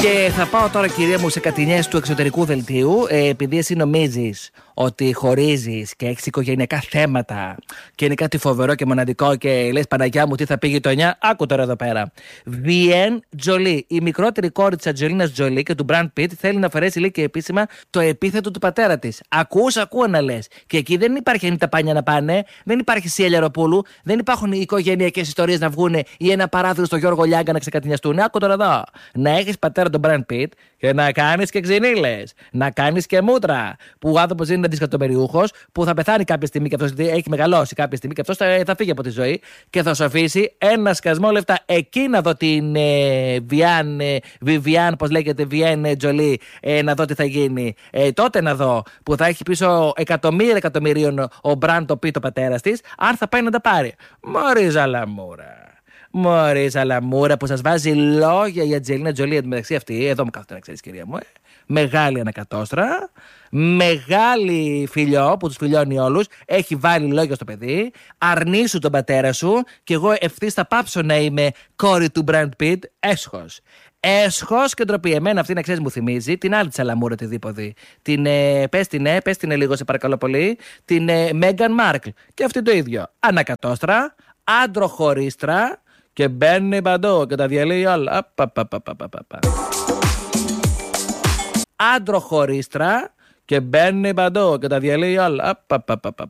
Και θα πάω τώρα, κυρία μου, σε κατηνιές του εξωτερικού δελτίου. Επειδή εσύ νομίζεις ότι χωρίζεις και έχεις οικογενειακά θέματα και είναι κάτι φοβερό και μοναδικό και λες Παναγιά μου τι θα πει η γειτονιά, άκου τώρα εδώ πέρα. Βιέν Τζολί, η μικρότερη κόρη της Αντζελίνας Τζολί και του Μπραντ Πιτ, θέλει να αφαιρέσει λίγο και επίσημα το επίθετο του πατέρα της. Ακούω να λες. Και εκεί δεν υπάρχει Ανίτα Πάνια να πάνε, δεν υπάρχει Σία Λεροπούλου, δεν υπάρχουν οι οικογενειακές ιστορίες να βγούνε ή ένα παράθυρο στο Γιώργο Λιάγκα να ξεκατηνιαστούν. Άκου τώρα εδώ. Να έχεις πατέρα τον Μπραντ Πιτ και να κάνεις και ξυνήλες, να κάνεις και μούτρα. Που ο άνθρωπος είναι δισεκατομμυριούχος, που θα πεθάνει κάποια στιγμή και αυτός έχει μεγαλώσει κάποια στιγμή και αυτός θα φύγει από τη ζωή και θα σου αφήσει ένα σκασμό λεφτά. Εκεί να δω την Βιβιάν, πώς λέγεται, Βιέν Τζολί, να δω τι θα γίνει. Τότε να δω που θα έχει πίσω εκατομμυρίων ο Μπραντ Πιτ, ο πατέρας της, αν θα πάει να τα πάρει. Μωρή ζαλαμούρα. Μωρή ζαλαμούρα που σας βάζει λόγια η Αντζελίνα Τζολί εντωμεταξύ αυτή. Εδώ μου κάθεται να ξέρεις, κυρία μου. Μεγάλη ανακατόστρα. Μεγάλη φιλιό που τους φιλιώνει όλους. Έχει βάλει λόγια στο παιδί. Αρνήσου τον πατέρα σου. Και εγώ ευθύς θα πάψω να είμαι κόρη του Μπραντ Πιτ. Έσχος. Έσχος και ντροπή. Εμένα αυτή να ξέρεις μου θυμίζει την άλλη τσαλαμούρα τη δίποδη. Πες την λίγο σε παρακαλώ πολύ. Την Μέγαν Μάρκλ. Και αυτή το ίδιο. Ανακατόστρα. Άντροχωρίστρα. Και μπαίνει παντού και τα διαλύει όλα. Άντροχωρίστρα και μπαίνει παντού και τα διαλύει όλα.